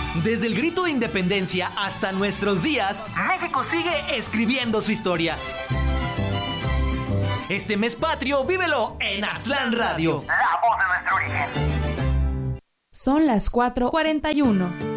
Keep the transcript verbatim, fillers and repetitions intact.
Desde el grito de independencia hasta nuestros días, México sigue escribiendo su historia. Este mes patrio, vívelo en Aztlán Radio. La voz de nuestro origen. Son las cuatro cuarenta y uno.